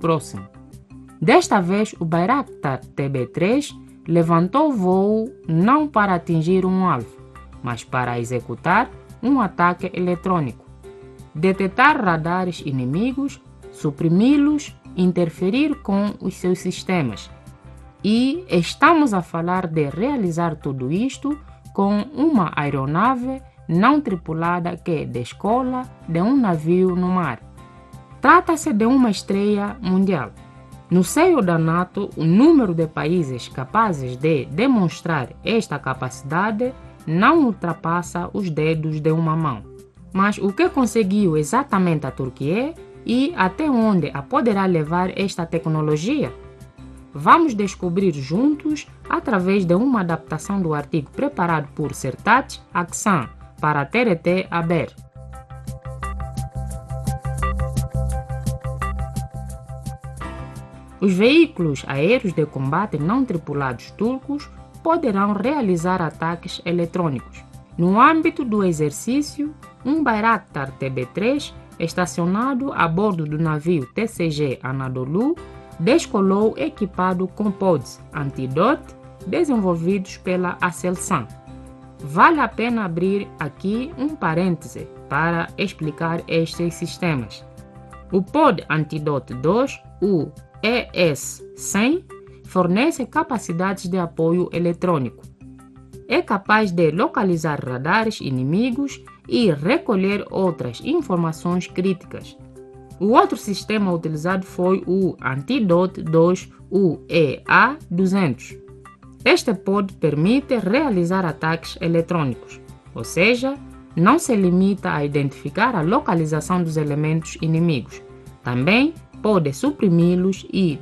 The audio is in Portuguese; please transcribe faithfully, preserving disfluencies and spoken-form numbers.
próximo. Desta vez, o Bayraktar T B três levantou voo não para atingir um alvo, mas para executar um ataque eletrônico, detectar radares inimigos, suprimi-los, interferir com os seus sistemas. E estamos a falar de realizar tudo isto com uma aeronave não tripulada que descola de um navio no mar. Trata-se de uma estreia mundial. No seio da NATO, o número de países capazes de demonstrar esta capacidade não ultrapassa os dedos de uma mão. Mas o que conseguiu exatamente a Turquia e até onde a poderá levar esta tecnologia? Vamos descobrir juntos através de uma adaptação do artigo preparado por Sertaç Aksan para a T R T Haber. Os veículos aéreos de combate não tripulados turcos poderão realizar ataques eletrônicos. No âmbito do exercício, um Bayraktar T B três, estacionado a bordo do navio T C G Anadolu, descolou equipado com pods anti-D O T desenvolvidos pela Aselsan. Vale a pena abrir aqui um parêntese para explicar estes sistemas. O pod anti-D O T dois, o E S cem, fornece capacidades de apoio eletrônico. É capaz de localizar radares inimigos e recolher outras informações críticas. O outro sistema utilizado foi o anti-D O T dois, o E A duzentos. Este pod permite realizar ataques eletrônicos, ou seja, não se limita a identificar a localização dos elementos inimigos. Também pode suprimi-los e